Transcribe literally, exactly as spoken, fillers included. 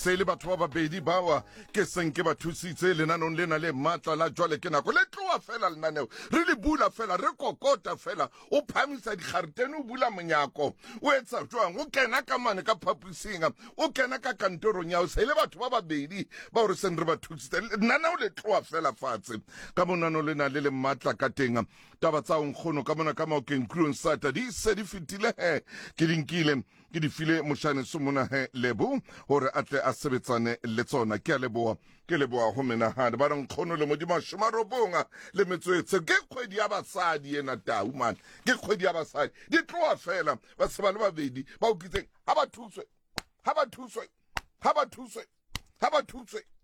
se le batho ba babedi bawa ke senke ba thusitse lenanong lena le matla la jwale ke nako le tloa fela lenaneo re le bula fela re kokota fela o phamisa dikgaretene o bula monyako o etsa jwang o kena ka mane ka phapusing o kena ka kantorong ya o se le batho ba babedi ba re sen re ba thusitse lenaneo le tloa fela fatshe ka monano lena le le matla ka teng taba tsa nkgono ka mona ka ma ke include sata di se di fitile he ke dinkile ke di file moshane sumona he lebu hore atle a sebetsane le tsona ke a leboa ke leboa ho menahane ba nkgono le modimo shumarobonga le metswetse ke kgwedi ya basadi ena tau man ke kgwedi ya basadi di tloa fela ba se ba le babedi ba o kitseng ha ba thuswe ha ba thuswe ha ba thuswe ha ba thuswe